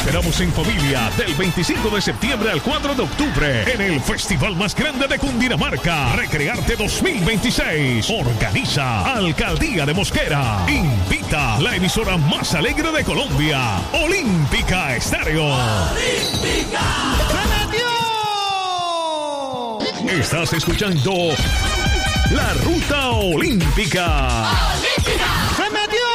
esperamos en familia del 25 de septiembre al 4 de octubre en el festival más grande de Cundinamarca, Recrearte 2026. Organiza Alcaldía de Mosquera. Invita la emisora más alegre de Colombia, Olímpica Estéreo. ¡Olímpica! ¡Se metió! Estás escuchando La Ruta Olímpica. ¡Olímpica! ¡Se metió!